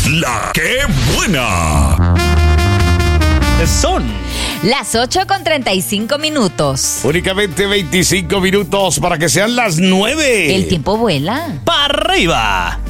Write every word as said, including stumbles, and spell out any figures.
La que buena. Son las ocho con treinta y cinco minutos. Únicamente veinticinco minutos para que sean las nueve. El tiempo vuela. para arriba.